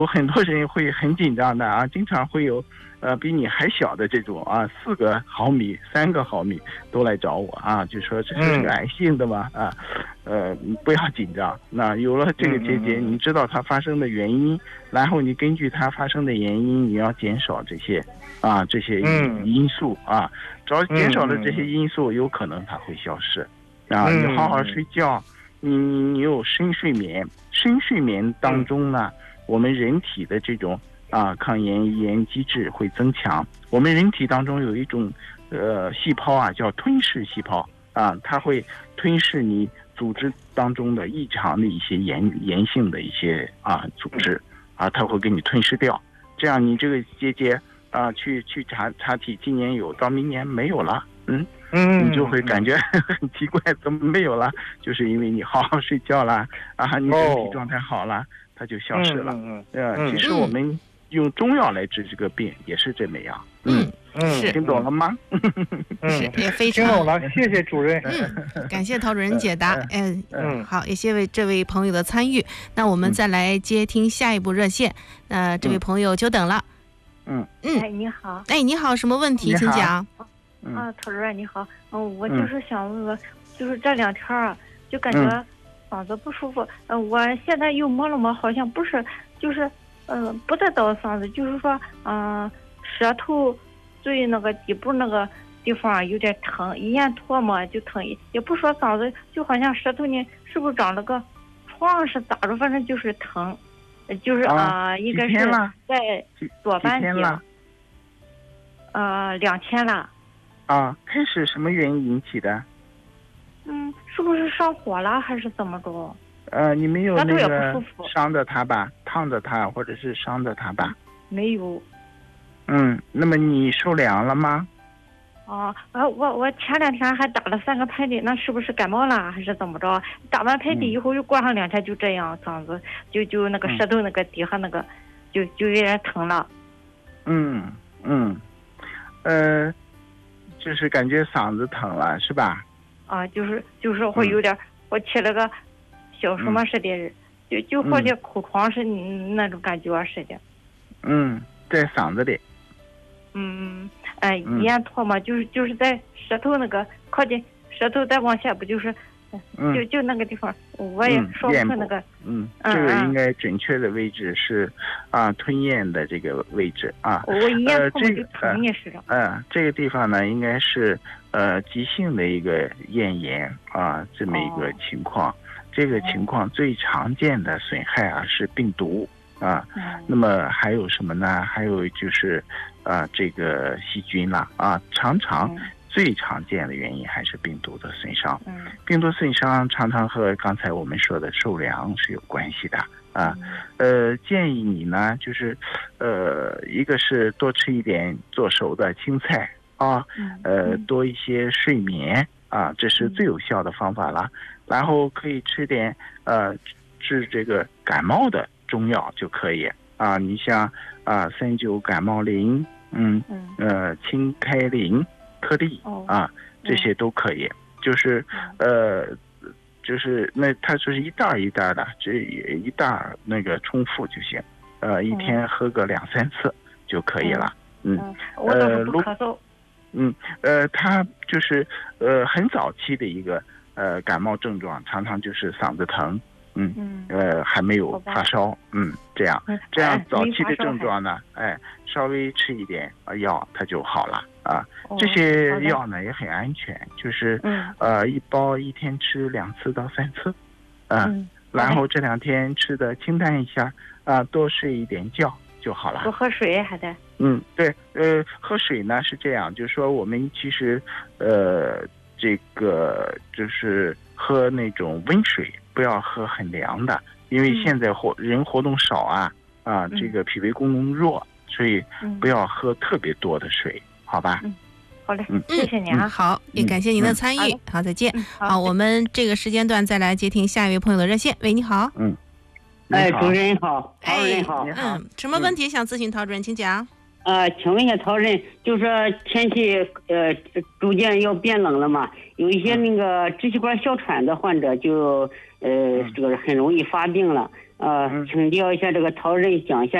我很多人会很紧张的啊，经常会有比你还小的这种啊，4个毫米、3个毫米都来找我啊，就说这是个癌性的嘛啊，你不要紧张。那有了这个结节，你知道它发生的原因，然后你根据它发生的原因，你要减少这些因素啊，只要减少了这些因素，有可能它会消失啊。你好好睡觉，你有深睡眠，深睡眠当中呢，我们人体的这种抗炎机制会增强。我们人体当中有一种细胞啊，叫吞噬细胞啊，它会吞噬你组织当中的异常的一些炎性的一些组织啊，它会给你吞噬掉。这样你这个结节去查体，今年有，到明年没有了，你就会感觉很奇怪，怎么没有了？就是因为你好好睡觉了你身体状态好了，它就消失了。其实我们用中药来治这个病也是这么样。 是听懂了吗？ 是也非常听懂了，谢谢主任。 感谢陶主任解答。好，也谢谢这位朋友的参与。那我们再来接听下一部热线。这位朋友久等了。 你好。 你好，什么问题？请讲。 陶主任你好。我就是想问问，就是这2天就感觉嗓子不舒服。我现在又摸了摸，好像不是，就是不在倒嗓子，就是说舌头最那个底部那个地方有点疼，一咽唾沫就疼，也不说嗓子，就好像舌头呢是不是长了个疮是咋着，反正就是疼，就是应该是在左半截，2天了。 开始什么原因引起的？ 是不是上火了还是怎么着？ 你没有那个伤着它吧，烫着它或者是伤着它吧？ 没有。 那么你受凉了吗？ 我前2天还打了3个喷嚏，那是不是感冒了还是怎么着？打完喷嚏以后又过上2天就这样，嗓子就那个舌头那个底下那个就有点疼了。 就是感觉嗓子疼了是吧？ 就是会有点，我起了个小什么似的，就好像口疮是那种感觉似的。 在嗓子里。 咽唾沫就是在舌头那个靠近舌头再往下，不就是就那个地方，我也说不出那个。 这个应该准确的位置是吞咽的这个位置啊。 我一咽唾沫就疼也是的。 这个地方呢，应该是急性的一个咽炎这么一个情况。这个情况最常见的损害是病毒那么还有什么呢？还有就是这个细菌啦常常最常见的原因还是病毒的损伤。病毒损伤常常和刚才我们说的受凉是有关系的建议你呢，就是一个是多吃一点做熟的青菜多一些睡眠这是最有效的方法了。然后可以吃点治这个感冒的中药就可以你像39感冒灵清开灵颗粒这些都可以。就是那它就是一袋一袋的，这一袋那个冲服就行。一天喝个2-3次就可以了。 我倒是不咳嗽。 它就是很早期的一个感冒症状，常常就是嗓子疼。还没有发烧。这样早期的症状呢，稍微吃一点药它就好了这些药呢也很安全，就是一包一天吃2次到3次然后这2天吃的清淡一下多睡一点觉就好了。 多喝水还得。 对，喝水呢是这样，就是说我们其实这个就是喝那种温水，不要喝很凉的，因为现在人活动少这个脾胃功能弱，所以不要喝特别多的水，好吧？ 好嘞，谢谢您好，也感谢您的参与。好，再见。好，我们这个时间段再来接听下一位朋友的热线。喂，你好。 主任好，陶主任好。 什么问题想咨询陶主任，请讲。 请问一下陶主任，就是说天气逐渐要变冷了嘛，有一些那个支气管哮喘的患者就这个很容易发病了。 请教一下这个曹人讲一下